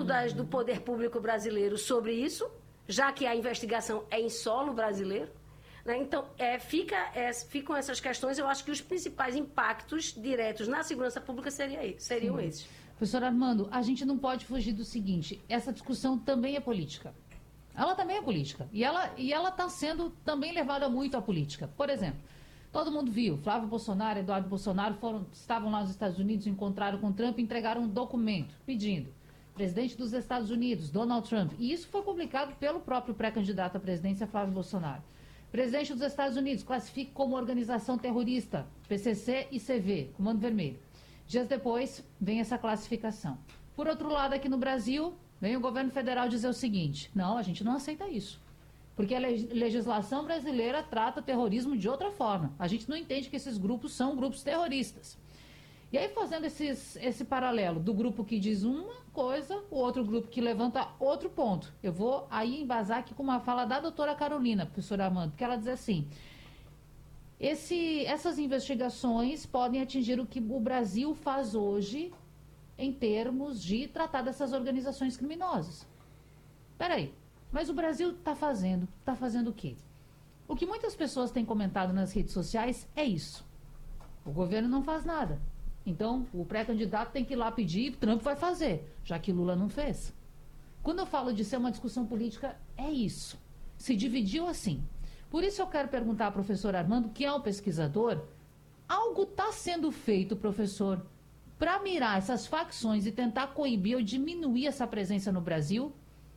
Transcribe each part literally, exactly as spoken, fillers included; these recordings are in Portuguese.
das, do poder público brasileiro sobre isso, já que a investigação é em solo brasileiro. Né? Então, é, fica, é, ficam essas questões. Eu acho que os principais impactos diretos na segurança pública seria, seriam Sim. esses. Professor Armando, a gente não pode fugir do seguinte, essa discussão também é política. Ela também é política. E ela e ela está sendo também levada muito à política. Por exemplo, todo mundo viu, Flávio Bolsonaro, Eduardo Bolsonaro foram, estavam lá nos Estados Unidos, encontraram com Trump e entregaram um documento pedindo. Presidente dos Estados Unidos, Donald Trump. E isso foi publicado pelo próprio pré-candidato à presidência, Flávio Bolsonaro. Presidente dos Estados Unidos classifica como organização terrorista, P C C e C V, Comando Vermelho. Dias depois, vem essa classificação. Por outro lado, aqui no Brasil, vem o governo federal dizer o seguinte, não, a gente não aceita isso. Porque a legislação brasileira trata o terrorismo de outra forma. A gente não entende que esses grupos são grupos terroristas. E aí, fazendo esses, esse paralelo do grupo que diz uma coisa, o outro grupo que levanta outro ponto. Eu vou aí embasar aqui com uma fala da doutora Carolina, professora Armando, que ela diz assim, esse, essas investigações podem atingir o que o Brasil faz hoje em termos de tratar dessas organizações criminosas. Peraí, mas o Brasil está fazendo, está fazendo o quê? O que muitas pessoas têm comentado nas redes sociais é isso. O governo não faz nada. Então, o pré-candidato tem que ir lá pedir, Trump vai fazer, já que Lula não fez. Quando eu falo de ser uma discussão política, é isso. Se dividiu assim. Por isso eu quero perguntar ao professor Armando, que é um pesquisador, algo está sendo feito, professor, para mirar essas facções e tentar coibir ou diminuir essa presença no Brasil?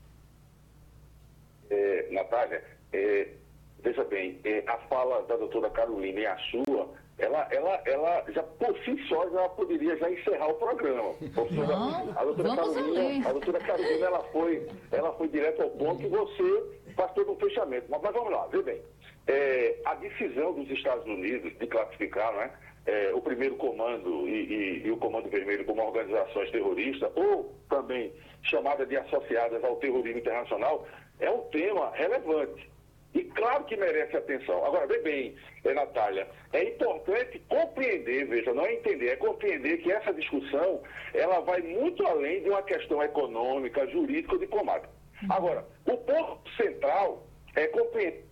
É, Natália, é, veja bem, é, a fala da doutora Carolina e a sua, ela, ela, ela já por si só já poderia já encerrar o programa. Não, a doutora vamos Carolina, além. a doutora Carolina, ela foi, ela foi direto ao ponto e você faz todo um fechamento. Mas, mas vamos lá, veja bem, é, a decisão dos Estados Unidos de classificar, né, é, o primeiro comando e, e, e o Comando Vermelho como organizações terroristas, ou também chamada de associadas ao terrorismo internacional, é um tema relevante. E claro que merece atenção. Agora, vê bem, é, Natália, é importante compreender, veja, não é entender, é compreender que essa discussão, ela vai muito além de uma questão econômica, jurídica ou diplomática. Agora, o ponto central é compreender.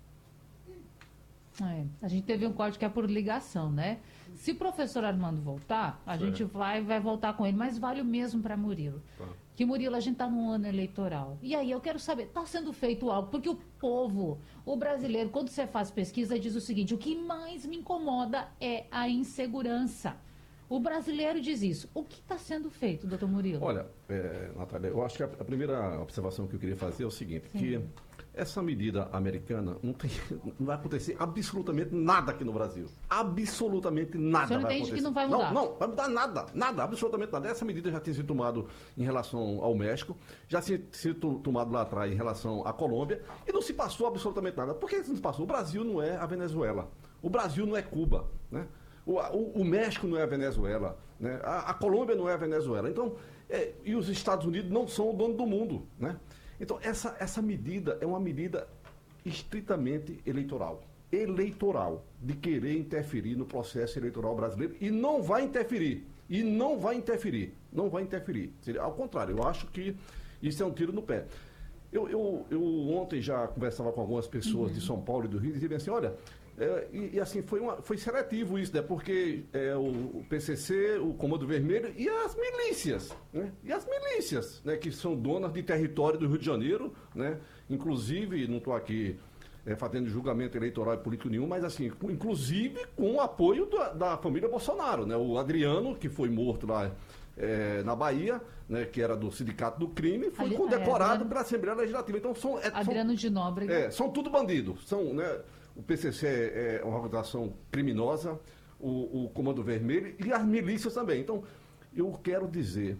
É, a gente teve um corte que é por ligação, né? Se o professor Armando voltar, a Sim. gente vai, vai voltar com ele, mas vale o mesmo para Murilo. Tá. Que Murilo, a gente está num ano eleitoral. E aí eu quero saber, está sendo feito algo? Porque o povo, o brasileiro, quando você faz pesquisa, diz o seguinte, o que mais me incomoda é a insegurança. O brasileiro diz isso. O que está sendo feito, doutor Murilo? Olha, é, Natália, eu acho que a, a primeira observação que eu queria fazer é o seguinte, Sim. que essa medida americana não, tem, não vai acontecer absolutamente nada aqui no Brasil. Absolutamente nada. O senhor vai entende acontecer. que não vai mudar? Não, não, vai mudar nada, nada, absolutamente nada. Essa medida já tinha sido tomada em relação ao México, já tinha sido tomado lá atrás em relação à Colômbia, e não se passou absolutamente nada. Por que não se passou? O Brasil não é a Venezuela. O Brasil não é Cuba, né? O, o, o México não é a Venezuela, né? a, a Colômbia não é a Venezuela. Então, é, e os Estados Unidos não são o dono do mundo, né? Então, essa, essa medida é uma medida estritamente eleitoral. Eleitoral, de querer interferir no processo eleitoral brasileiro, e não vai interferir. E não vai interferir. Não vai interferir. Ao contrário, eu acho que isso é um tiro no pé. Eu, eu, eu ontem já conversava com algumas pessoas uhum. de São Paulo e do Rio e diziam assim, olha, é, e, e assim, foi, uma, foi seletivo isso, né? Porque é, o, o P C C, o Comando Vermelho e as milícias, né? E as milícias, né? Que são donas de território do Rio de Janeiro, né? Inclusive, não estou aqui é, fazendo julgamento eleitoral e político nenhum, mas assim, com, inclusive com o apoio da, da família Bolsonaro, né? O Adriano, que foi morto lá É, na Bahia, né, que era do Sindicato do Crime, foi Ali, condecorado é, pela Assembleia Legislativa. Então são é, Adriano são, de Nóbrega. É, são tudo bandidos. São, né, o P C C é uma organização criminosa, o, o Comando Vermelho e as milícias também. Então, eu quero dizer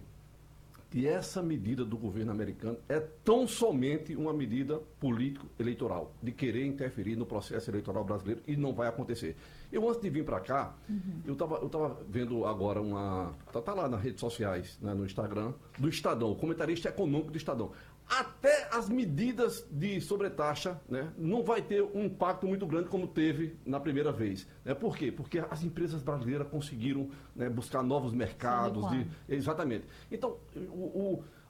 que essa medida do governo americano é tão somente uma medida político-eleitoral, de querer interferir no processo eleitoral brasileiro, e não vai acontecer. Eu, antes de vir para cá, uhum. eu estava eu tava vendo agora uma... Está tá lá nas redes sociais, né, no Instagram, do Estadão, o comentarista econômico do Estadão. Até as medidas de sobretaxa, né, não vai ter um impacto muito grande como teve na primeira vez. Né? Por quê? Porque as empresas brasileiras conseguiram, né, buscar novos mercados. De, exatamente. Então, o, o